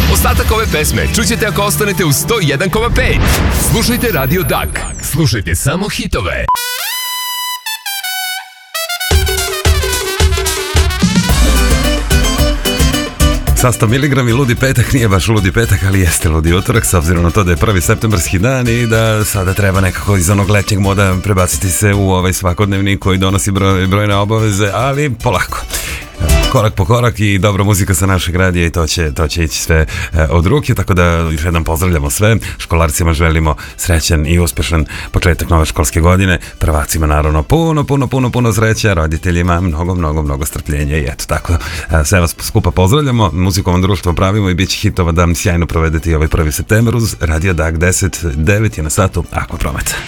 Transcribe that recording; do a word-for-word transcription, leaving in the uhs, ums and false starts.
Ostatak ove pesme čućete ako ostanete u sto jedan zarez pet. Slušajte Radio Dak. Slušajte samo hitove. Sa sto miligrama i ludi petak nije baš ludi petak, ali jeste ludi utorak, s obzirom na to da je prvi septembarski dan i da sada treba nekako iz onog letnjeg moda prebaciti se u ovaj svakodnevni koji donosi broj, brojne obaveze, ali polako. Korak po korak i dobra muzika sa našeg radija i to će, to će ići sve e, od ruke, tako da još jednom pozdravljamo sve. Školarcima želimo srećan i uspešan početak nove školske godine, prvacima naravno puno, puno, puno, puno sreća, roditeljima mnogo, mnogo, mnogo strpljenja i eto tako, e, sve vas skupa pozdravljamo, muziku vam društvo pravimo i bit će hitova da sjajno provedete i ovaj prvi septembar uz Radio Dak deset devet je na satu Aqua Promet.